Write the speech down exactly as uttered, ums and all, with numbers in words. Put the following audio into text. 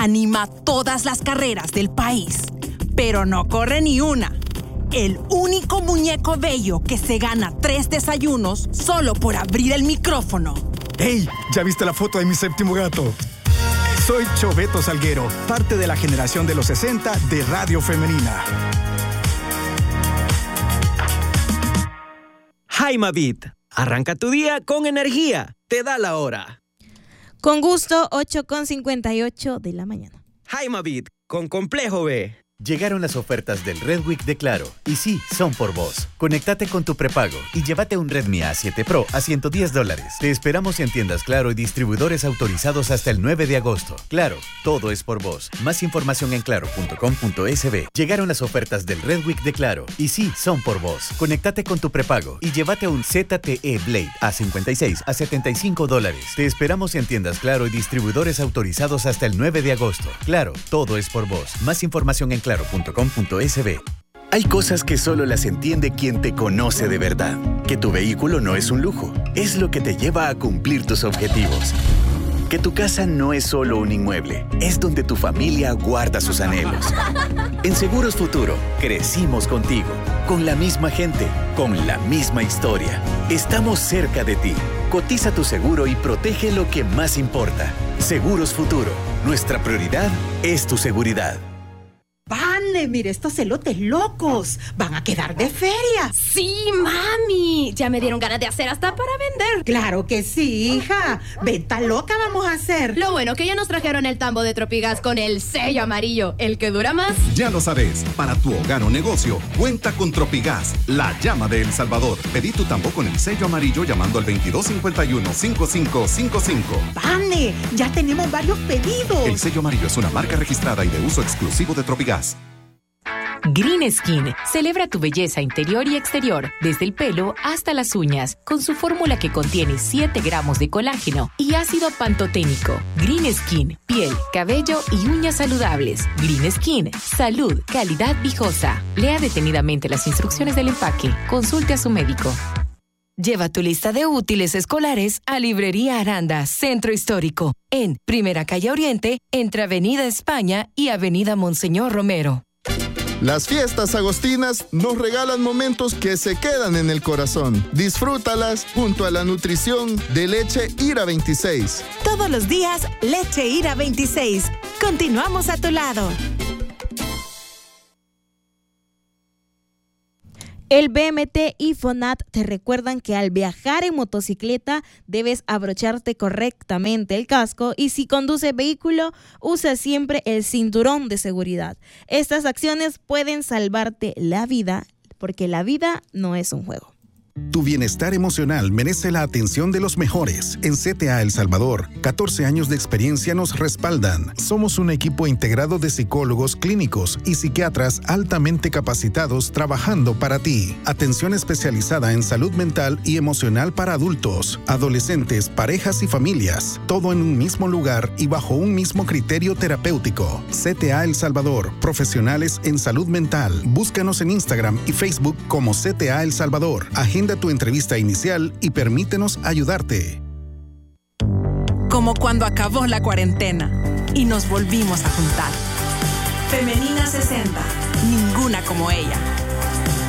anima todas las carreras del país, pero no corre ni una. El único muñeco bello que se gana tres desayunos solo por abrir el micrófono. ¡Ey! ¿Ya viste la foto de mi séptimo gato? Soy Choveto Salguero, parte de la generación de los sesenta de Radio Femenina. Jaimavit, arranca tu día con energía. Te da la hora. Con gusto, ocho con cincuenta y ocho de la mañana. Jaimavit, con Complejo B. Llegaron las ofertas del Red Week de Claro. Y sí, son por vos. Conéctate con tu prepago y llévate un Redmi A siete Pro a ciento diez dólares. Te esperamos en tiendas Claro y distribuidores autorizados hasta el nueve de agosto. Claro, todo es por vos. Más información en claro punto com punto es be. Llegaron las ofertas del Red Week de Claro. Y sí, son por vos. Conéctate con tu prepago y llévate un Z T E Blade A cincuenta y seis a setenta y cinco dólares. Te esperamos en tiendas Claro y distribuidores autorizados hasta el nueve de agosto. Claro, todo es por vos. Más información en claro punto com punto es be. Hay cosas que solo las entiende quien te conoce de verdad. Que tu vehículo no es un lujo, es lo que te lleva a cumplir tus objetivos. Que tu casa no es solo un inmueble, es donde tu familia guarda sus anhelos. En Seguros Futuro, crecimos contigo, con la misma gente, con la misma historia. Estamos cerca de ti. Cotiza tu seguro y protege lo que más importa. Seguros Futuro, nuestra prioridad es tu seguridad. ¡Vale! Mire estos elotes locos. Van a quedar de feria. ¡Sí, mami! Ya me dieron ganas de hacer hasta para vender. ¡Claro que sí, hija! Venta loca vamos a hacer. Lo bueno que ya nos trajeron el tambo de Tropigas con el sello amarillo, el que dura más. Ya lo sabes, para tu hogar o negocio, cuenta con Tropigas, la llama de El Salvador. Pedí tu tambo con el sello amarillo llamando al veintidós cincuenta y uno, cincuenta y cinco cincuenta y cinco. ¡Vale! Ya tenemos varios pedidos. El sello amarillo es una marca registrada y de uso exclusivo de Tropigas. Green Skin celebra tu belleza interior y exterior, desde el pelo hasta las uñas, con su fórmula que contiene siete gramos de colágeno y ácido pantoténico. Green Skin, piel, cabello y uñas saludables. Green Skin, salud, calidad viejosa. Lea detenidamente las instrucciones del empaque. Consulte a su médico. Lleva tu lista de útiles escolares a Librería Aranda, Centro Histórico, en Primera Calle Oriente, entre Avenida España y Avenida Monseñor Romero. Las fiestas agostinas nos regalan momentos que se quedan en el corazón. Disfrútalas junto a la nutrición de Leche Ira veintiséis. Todos los días, Leche Ira veintiséis. Continuamos a tu lado. El B M T y FONAT te recuerdan que al viajar en motocicleta debes abrocharte correctamente el casco y si conduce vehículo, usa siempre el cinturón de seguridad. Estas acciones pueden salvarte la vida, porque la vida no es un juego. Tu bienestar emocional merece la atención de los mejores. En C T A El Salvador, catorce años de experiencia nos respaldan. Somos un equipo integrado de psicólogos clínicos y psiquiatras altamente capacitados trabajando para ti. Atención especializada en salud mental y emocional para adultos, adolescentes, parejas y familias. Todo en un mismo lugar y bajo un mismo criterio terapéutico. C T A El Salvador, profesionales en salud mental. Búscanos en Instagram y Facebook como C T A El Salvador. Agenda tu entrevista inicial y permítenos ayudarte. Como cuando acabó la cuarentena y nos volvimos a juntar. Femenina sesenta, ninguna como ella.